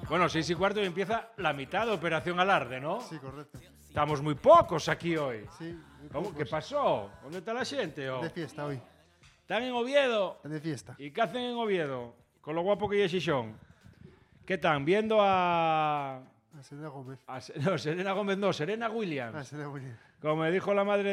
Bueno, 6:15 y empieza la mitad de Operación Alarde, ¿no? Sí, correcto. Estamos muy pocos aquí hoy. Sí, muy ¿Cómo? pocos. ¿Qué pasó? ¿Dónde está la gente? De fiesta hoy. Están en Oviedo. De fiesta. ¿Y qué hacen en Oviedo? Con lo guapo que es Xixón. ¿Qué están? Viendo a Serena Gómez. no, Serena Gómez no, Serena Williams. Serena Williams. Como me dijo la madre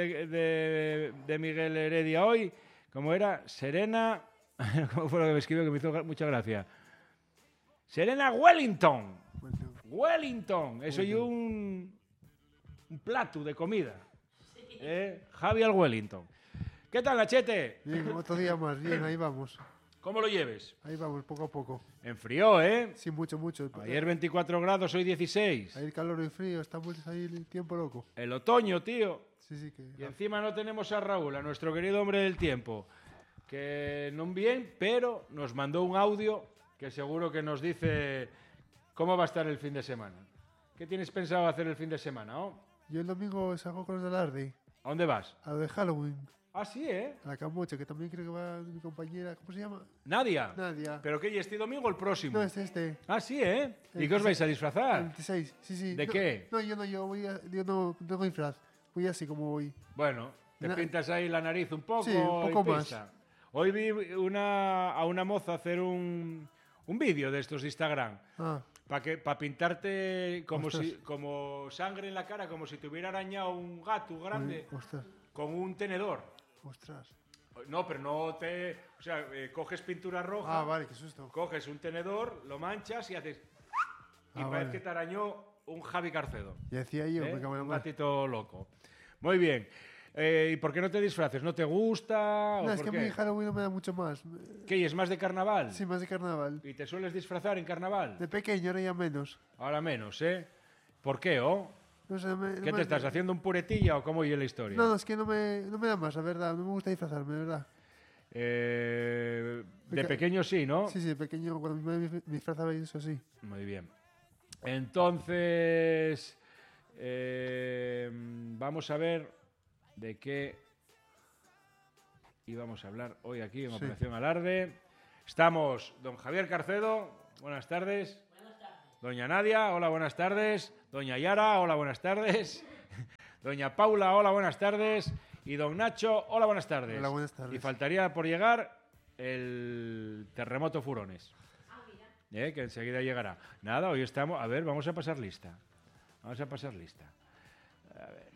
de Miguel Heredia hoy, como era Serena... ¿Cómo fue lo que me escribió que me hizo mucha gracia? Serena Wellington. Wellington. Eso y un plato de comida. Javier Wellington. ¿Qué tal, Nachete? Bien, otro día más. Bien, ahí vamos. ¿Cómo lo lleves? Ahí vamos, poco a poco. Enfrió, ¿eh? Sí, mucho, mucho. Ayer 24 grados, hoy 16. Ahí el calor y el frío, estamos ahí el tiempo loco. El otoño, tío. Sí, sí, que... Y encima no tenemos a Raúl, a nuestro querido hombre del tiempo, que no bien, pero nos mandó un audio que seguro que nos dice cómo va a estar el fin de semana. ¿Qué tienes pensado hacer el fin de semana, oh? Yo el domingo salgo con los de Alarde. ¿A dónde vas? A lo de Halloween. Ah, sí, ¿eh? A la Camocha, que también creo que va mi compañera. ¿Cómo se llama? Nadia. Nadia. ¿Pero qué? ¿Y este domingo o el próximo? No, este. Ah, sí, ¿eh? ¿Y qué os vais a disfrazar? 26, sí, sí. ¿De no, qué? No, yo no tengo disfraz. Voy así como voy. Bueno, te pintas ahí la nariz un poco. Sí, un poco y más. pisa. Hoy vi a una moza hacer un vídeo de estos de Instagram. Para pintarte como sangre en la cara, como si te hubiera arañado un gato grande. Ostras. Con un tenedor. Ostras. No, pero no te... O sea, coges pintura roja. Ah, vale, qué susto. Coges un tenedor, lo manchas y haces... Y parece vale. que te arañó un Javi Carcedo. Y decía yo, me cago en la Un mar. gatito loco. Muy bien. ¿Y por qué no te disfraces? ¿No te gusta? No, ¿O es por que a qué? mí Halloween no me da mucho más. ¿Qué? ¿Y es más de carnaval? Sí, más de carnaval. ¿Y te sueles disfrazar en carnaval? De pequeño, ahora ya menos. Ahora menos, ¿eh? ¿Por qué, oh? No sé, ¿Qué te estás haciendo un puretilla o cómo oye la historia? No, es que no me da más, la verdad. No me gusta disfrazarme, de verdad. De pequeño sí, ¿no? Sí, de pequeño, cuando me disfrazaba y eso sí. Muy bien. Entonces, vamos a ver de qué íbamos a hablar hoy aquí en Operación Alarde. Estamos don Javier Carcedo, buenas tardes. Buenas tardes. Doña Nadia, hola, buenas tardes. Doña Yara, hola, buenas tardes. Doña Paula, hola, buenas tardes. Y don Nacho, hola, buenas tardes. Hola, buenas tardes. Y faltaría por llegar el terremoto Furones. Que enseguida llegará. Nada, hoy estamos... A ver, vamos a pasar lista. Vamos a pasar lista. A ver.